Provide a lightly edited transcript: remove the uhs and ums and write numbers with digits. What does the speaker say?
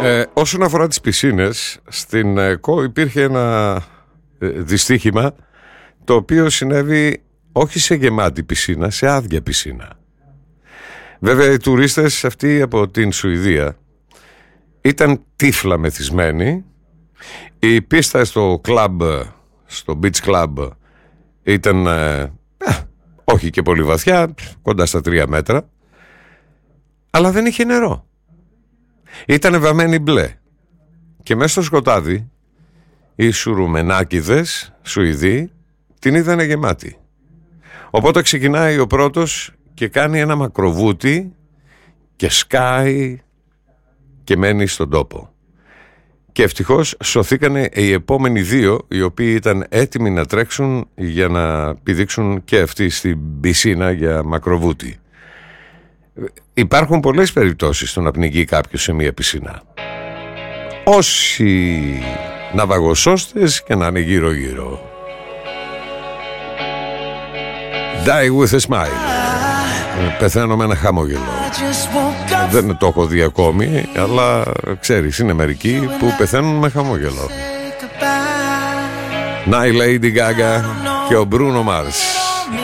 Όσον αφορά τις πισίνες, στην ΚΟ υπήρχε ένα δυστύχημα, το οποίο συνέβη όχι σε γεμάτη πισίνα, σε άδεια πισίνα. Βέβαια οι τουρίστες αυτοί από την Σουηδία ήταν τύφλα μεθυσμένοι. Η πίστα στο κλαμπ, στο beach club, ήταν όχι και πολύ βαθιά, κοντά στα 3 μέτρα, αλλά δεν είχε νερό. Ήταν βαμμένη μπλε. Και μέσα στο σκοτάδι οι σουρουμενάκηδες Σουηδοί την είδανε γεμάτη. Οπότε ξεκινάει ο πρώτος και κάνει ένα μακροβούτι και σκάει και μένει στον τόπο. Και ευτυχώς σωθήκανε οι επόμενοι 2, οι οποίοι ήταν έτοιμοι να τρέξουν για να πηδήξουν και αυτοί στην πισίνα για μακροβούτι. Υπάρχουν πολλές περιπτώσεις στο να πνιγεί κάποιος σε μια πισίνα. Όσοι ναυαγοσώστες και να είναι γύρω-γύρω. Die with a smile. Πεθαίνω με ένα χαμόγελο. Δεν το έχω δει ακόμη, αλλά ξέρεις, είναι μερικοί που πεθαίνουν με χαμόγελο. Να η Lady Gaga και ο Bruno Mars.